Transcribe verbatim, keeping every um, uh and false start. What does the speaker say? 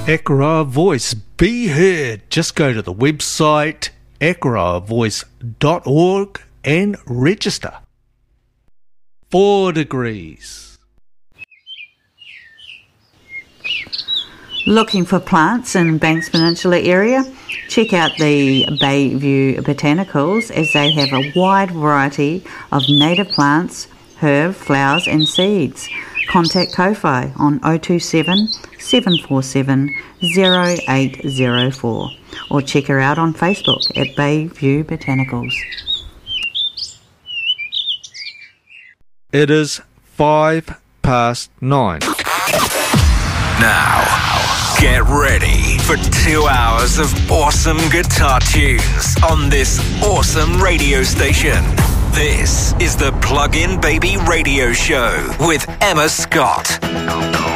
Ekara Voice, be heard. Just go to the website ekara voice dot org and register. Four degrees. Looking for plants in Banks Peninsula area? Check out the Bayview Botanicals, as they have a wide variety of native plants, herb, flowers and seeds. Contact Ko-Fi on oh two seven, seven four seven, oh eight oh four or check her out on Facebook at Bayview Botanicals. It is five past nine. Now, get ready for two hours of awesome guitar tunes on this awesome radio station. This is the Plug-in Baby Radio Show with Emma Scott.